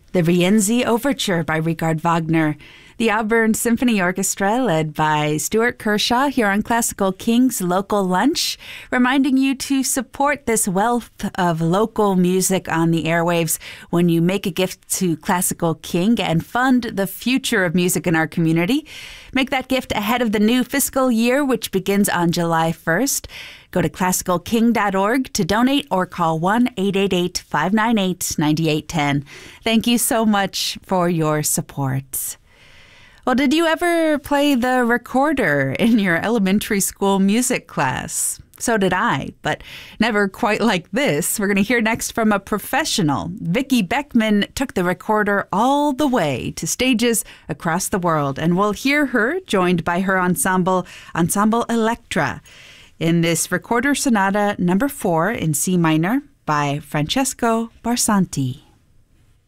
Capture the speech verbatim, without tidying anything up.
The Rienzi Overture by Richard Wagner. The Auburn Symphony Orchestra, led by Stuart Kershaw, here on Classical King's Local Lunch, reminding you to support this wealth of local music on the airwaves when you make a gift to Classical King and fund the future of music in our community. Make that gift ahead of the new fiscal year, which begins on July first. Go to classical king dot org to donate or call one eight eight eight, five nine eight, nine eight one zero. Thank you so much for your support. Well, did you ever play the recorder in your elementary school music class? So did I, but never quite like this. We're going to hear next from a professional. Vicki Beckman took the recorder all the way to stages across the world, and we'll hear her joined by her ensemble, Ensemble Electra, in this recorder sonata number four in C minor by Francesco Barsanti.